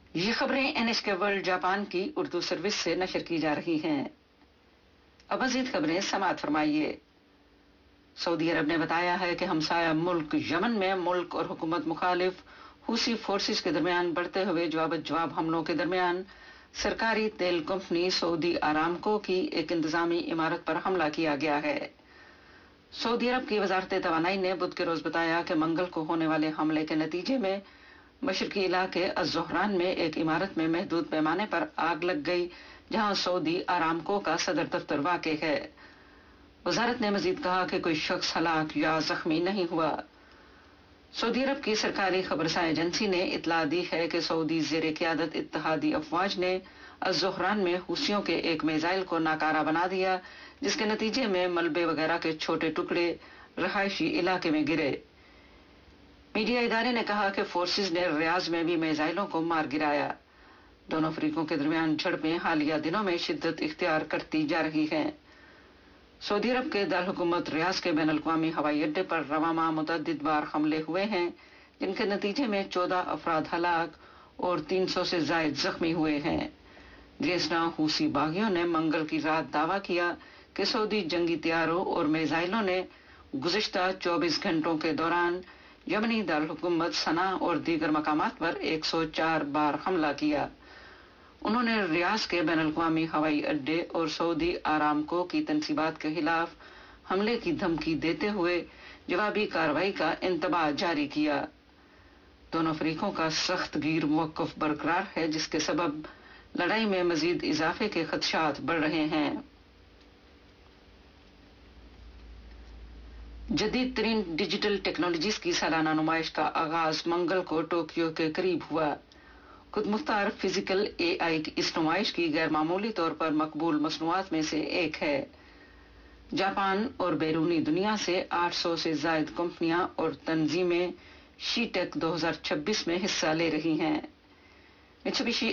یہ خبریں NHK world Japan کی اردو سروس سے نشر کی جا رہی ہیں۔ اب مزید خبریں سماعت فرمائیے۔ سعودی عرب نے بتایا ہے کہ ہمسایہ ملک یمن میں ملک اور حکومت مخالف حوثی فورسز کے درمیان بڑھتے ہوئے جواب حملوں کے درمیان سرکاری تیل کمپنی سعودی آرامکو کی ایک انتظامی عمارت پر حملہ کیا گیا ہے۔ سعودی عرب کی وزارت توانائی نے بدھ کے روز بتایا کہ منگل کو ہونے والے حملے کے نتیجے میں مشرقی علاقے الزہران میں ایک عمارت میں محدود پیمانے پر آگ لگ گئی، جہاں سعودی آرامکو کا صدر دفتر واقع ہے۔ وزارت نے مزید کہا کہ کوئی شخص ہلاک یا زخمی نہیں ہوا۔ سعودی عرب کی سرکاری خبرساں ایجنسی نے اطلاع دی ہے کہ سعودی زیر قیادت اتحادی افواج نے الزہران میں حوثیوں کے ایک میزائل کو ناکارہ بنا دیا، جس کے نتیجے میں ملبے وغیرہ کے چھوٹے ٹکڑے رہائشی علاقے میں گرے۔ میڈیا ادارے نے کہا کہ فورسز نے ریاض میں بھی میزائلوں کو مار گرایا۔ دونوں فریقوں کے درمیان جھڑپیں حالیہ دنوں میں شدت اختیار کرتی جا رہی ہیں۔ سعودی عرب کے دارالحکومت ریاض کے بین الاقوامی ہوائی اڈے پر رواں ماہ متعدد بار حملے ہوئے ہیں، جن کے نتیجے میں 14 افراد ہلاک اور 300 سے زائد زخمی ہوئے ہیں۔ گریزناں حوثی باغیوں نے منگل کی رات دعویٰ کیا کہ سعودی جنگی طیاروں اور میزائلوں نے گزشتہ 24 گھنٹوں کے دوران یمنی دارالحکومت صنعا اور دیگر مقامات پر 104 بار حملہ کیا۔ انہوں نے ریاض کے بین الاقوامی ہوائی اڈے اور سعودی آرامکو کی تنصیبات کے خلاف حملے کی دھمکی دیتے ہوئے جوابی کارروائی کا انتباہ جاری کیا۔ دونوں فریقوں کا سخت گیر موقف برقرار ہے، جس کے سبب لڑائی میں مزید اضافے کے خدشات بڑھ رہے ہیں۔ جدید ترین ڈیجیٹل ٹیکنالوجیز کی سالانہ نمائش کا آغاز منگل کو ٹوکیو کے قریب ہوا۔ خود مختار فزیکل AI کی اس نمائش کی غیر معمولی طور پر مقبول مصنوعات میں سے ایک ہے۔ جاپان اور بیرونی دنیا سے 800 سے زائد کمپنیاں اور تنظیمیں شی ٹیک 2026 میں حصہ لے رہی ہیں۔ میٹسوبیشی